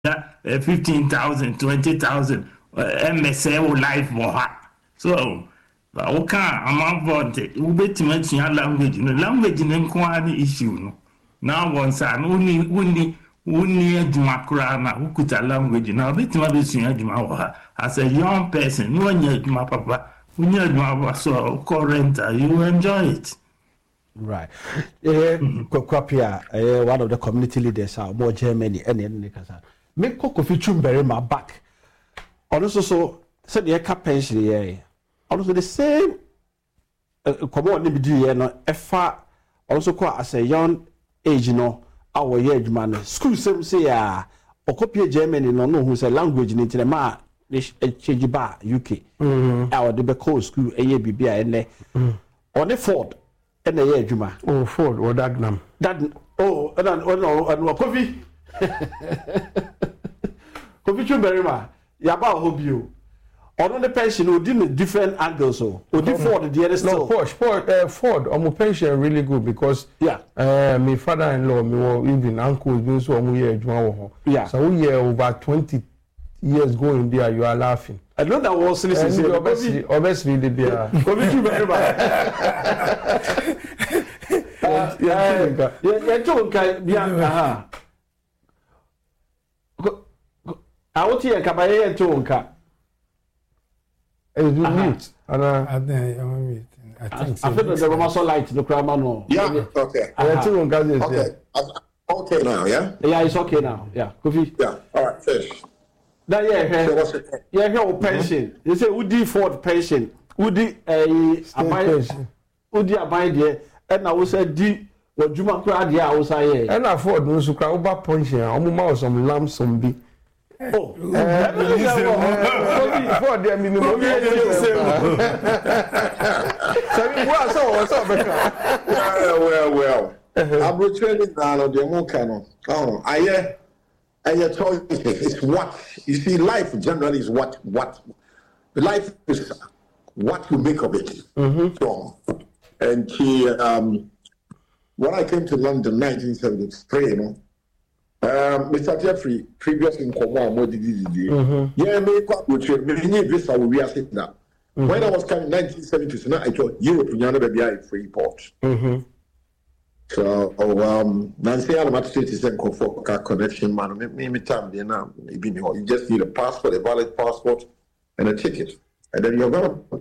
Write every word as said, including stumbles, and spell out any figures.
fifteen thousand, twenty thousand, M S A life more. So, okay, I'm about it. You bet to mention your language, you know, language in any issue. No, now once I only, only, only a Jumakrana who could a language. Now, bet to mention Juma as a young person, no one yet, my papa, when you're so current, you enjoy it. Right. Eh, Kwapia, eh, one of the community leaders are more Germany and any Kasa. Make Kofi Chumberry my back. Also, so said the eka pension, yeah. Also, the same come on, you know, F also quite as a young age, you know, our age man. School some say, ah, or copy Germany, no, no, who's a language in the ma, change bar, U K. Our the Beco school, a B B I, and on the Ford. And the year Juma. Oh, Ford or Dagnam. That oh, and oh no, and what coffee? Coffee Chumberima, Yaba hope you. On the pension, who did different angles, so who did Ford the other no, Ford, Ford, uh, Ford, on my pension really good because yeah, uh, my father-in-law, me or even uncle, being so on year Juma. Yeah, so we are over twenty years going there, you are laughing. I know that was listening. Obviously, obviously, the beer. Coffee Chumberima. Yeah, yeah, Jonka, yeah, I want to Kabaye and Jonka. It's mute. And I think I think I feel the Romaso light, the Cramano. Yeah, okay. Okay. Okay now, yeah? Yeah, it's okay now. Yeah, Kofi. Yeah, all right, fish. That yeah, So what's it? yeah, here pension. They say Udi Ford pension. Udi eh pension. Udi abai there. And I was said di what Juma crowd there I was say. And I afford no so crowd over pension. I'm more some lamb some be. Oh, for the minimum. Well, well, well. I'm returning now on the Mokano. Oh, I hear, I hear told you, it's what you see. Life generally is what, what life is what you make of it. Mm-hmm. So, and she, um, when I came to London, nineteen seventy-three, you know. Um, Mister Jeffrey, previous in Koma, what did he do? Yeah, me quite which many visa we are sitting now. When I was coming in nineteen seventy, now I thought Europe, you know, be a free port. Mm-hmm. So, um, Nancy, I'm at state is a connection, man. Me, me, time, you know, you just need a passport, a valid passport, and a ticket, and then you're gonna